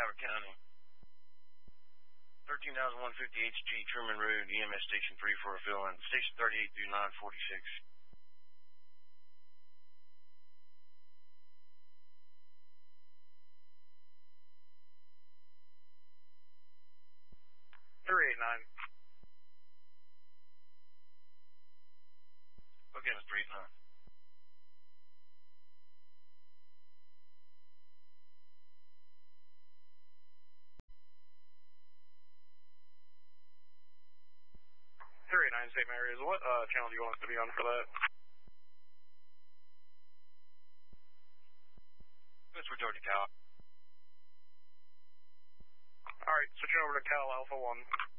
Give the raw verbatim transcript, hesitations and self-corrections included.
Broward County. thirteen thousand one hundred fifty H G Truman Road, E M S Station three for a fill-in. Station thirty-eight through nine forty-six. three eight nine. Okay, Mister three eight nine. three eight nine, Saint Mary's. What uh, channel do you want us to be on for that? Let's return to Cal. Alright, switching over to Cal Alpha one.